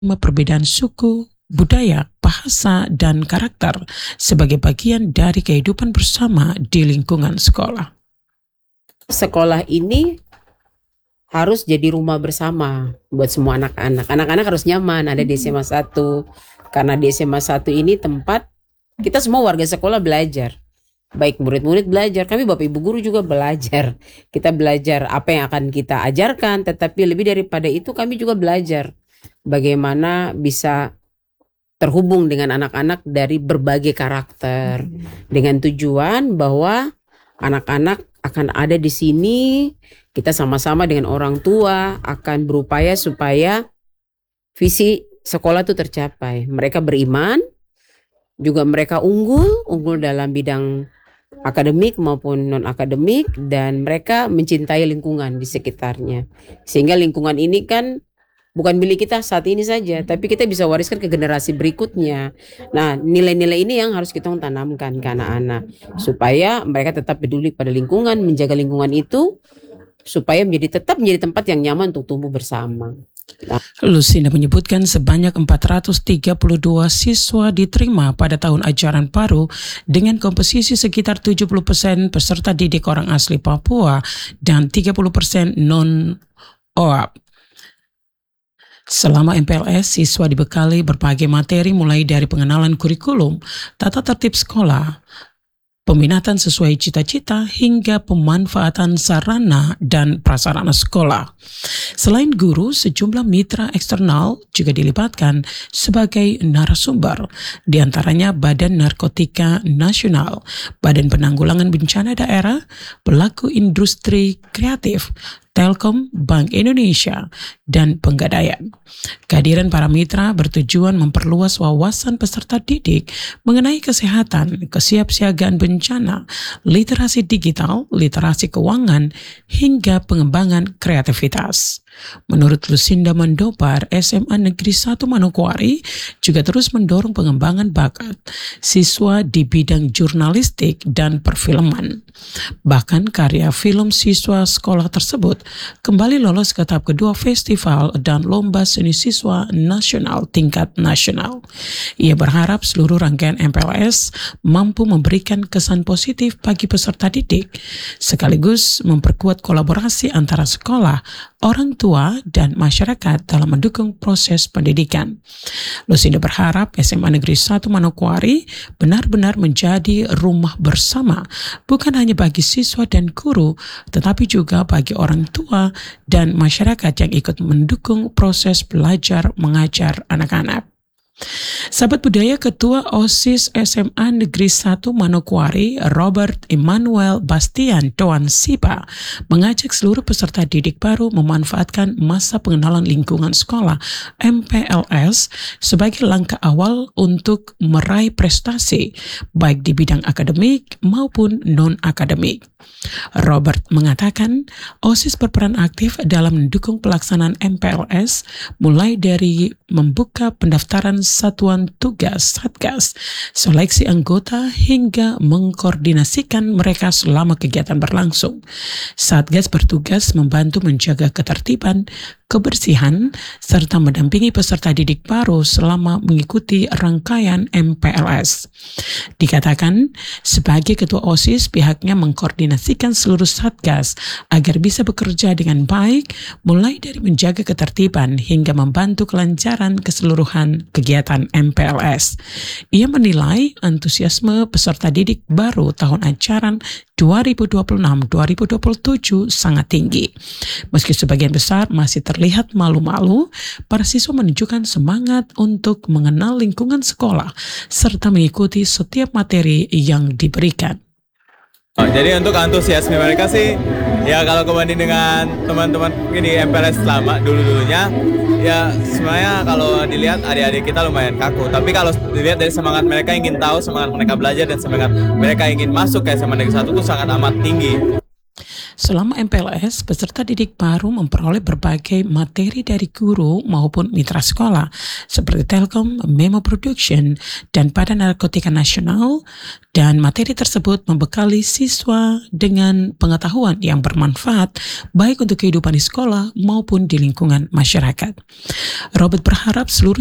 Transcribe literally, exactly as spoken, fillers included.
perbedaan suku, budaya, bahasa, dan karakter sebagai bagian dari kehidupan bersama di lingkungan sekolah. Sekolah ini harus jadi rumah bersama buat semua anak-anak. Anak-anak harus nyaman ada di S M A satu. Karena di S M A satu ini tempat kita semua warga sekolah belajar. Baik murid-murid belajar, kami Bapak Ibu guru juga belajar. Kita belajar apa yang akan kita ajarkan, tetapi lebih daripada itu kami juga belajar bagaimana bisa terhubung dengan anak-anak dari berbagai karakter. Dengan tujuan bahwa anak-anak akan ada di sini, kita sama-sama dengan orang tua akan berupaya supaya visi sekolah itu tercapai. Mereka beriman, juga mereka unggul, unggul dalam bidang akademik maupun non-akademik, dan mereka mencintai lingkungan di sekitarnya. Sehingga lingkungan ini kan bukan milik kita saat ini saja, tapi kita bisa wariskan ke generasi berikutnya. Nah, nilai-nilai ini yang harus kita tanamkan ke anak-anak, supaya mereka tetap peduli pada lingkungan, menjaga lingkungan itu, supaya menjadi tetap menjadi tempat yang nyaman untuk tumbuh bersama. Lucinda menyebutkan sebanyak empat ratus tiga puluh dua siswa diterima pada tahun ajaran baru dengan komposisi sekitar tujuh puluh persen peserta didik orang asli Papua dan tiga puluh persen non-O A P. Selama M P L S, siswa dibekali berbagai materi mulai dari pengenalan kurikulum, tata tertib sekolah, peminatan sesuai cita-cita, hingga pemanfaatan sarana dan prasarana sekolah. Selain guru, sejumlah mitra eksternal juga dilibatkan sebagai narasumber, di antaranya Badan Narkotika Nasional, Badan Penanggulangan Bencana Daerah, pelaku industri kreatif, Telkom, Bank Indonesia, dan Penggadaian. Kehadiran para mitra bertujuan memperluas wawasan peserta didik mengenai kesehatan, kesiapsiagaan bencana, literasi digital, literasi keuangan, hingga pengembangan kreativitas. Menurut Lucinda Mandobar, S M A Negeri satu Manokwari juga terus mendorong pengembangan bakat siswa di bidang jurnalistik dan perfilman. Bahkan karya film siswa sekolah tersebut kembali lolos ke tahap kedua festival dan lomba seni siswa nasional tingkat nasional. Ia berharap seluruh rangkaian M P L S mampu memberikan kesan positif bagi peserta didik, sekaligus memperkuat kolaborasi antara sekolah, orang tua, dan masyarakat dalam mendukung proses pendidikan. Lucinda berharap S M A Negeri satu Manokwari benar-benar menjadi rumah bersama, bukan hanya bagi siswa dan guru, tetapi juga bagi orang tua dan masyarakat yang ikut mendukung proses belajar mengajar anak-anak. Sahabat budaya, Ketua OSIS S M A Negeri satu Manokwari, Robert Emmanuel Bastian Toan Sipa, mengajak seluruh peserta didik baru memanfaatkan masa pengenalan lingkungan sekolah M P L S sebagai langkah awal untuk meraih prestasi, baik di bidang akademik maupun non-akademik. Robert mengatakan, OSIS berperan aktif dalam mendukung pelaksanaan M P L S, mulai dari membuka pendaftaran satuan tugas Satgas, seleksi anggota, hingga mengkoordinasikan mereka selama kegiatan berlangsung. Satgas bertugas membantu menjaga ketertiban, kebersihan, serta mendampingi peserta didik baru selama mengikuti rangkaian M P L S. Dikatakan, sebagai Ketua OSIS, pihaknya mengkoordinasikan seluruh Satgas agar bisa bekerja dengan baik, mulai dari menjaga ketertiban hingga membantu kelancaran keseluruhan kegiatan M P L S. Ia menilai antusiasme peserta didik baru tahun ajaran dua ribu dua puluh enam dua ribu dua puluh tujuh sangat tinggi. Meski sebagian besar masih terlihat malu-malu, para siswa menunjukkan semangat untuk mengenal lingkungan sekolah serta mengikuti setiap materi yang diberikan. Oh, jadi untuk antusiasme mereka sih, ya kalau kebanding dengan teman-teman ini M P L S lama dulu-dulunya, ya sebenarnya kalau dilihat adik-adik kita lumayan kaku. Tapi kalau dilihat dari semangat mereka ingin tahu, semangat mereka belajar, dan semangat mereka ingin masuk ke S M A Negeri satu itu sangat amat tinggi. Selama M P L S, peserta didik baru memperoleh berbagai materi dari guru maupun mitra sekolah seperti Telkom, Memo Production, dan Badan Narkotika Nasional, dan materi tersebut membekali siswa dengan pengetahuan yang bermanfaat baik untuk kehidupan di sekolah maupun di lingkungan masyarakat. Robert berharap seluruh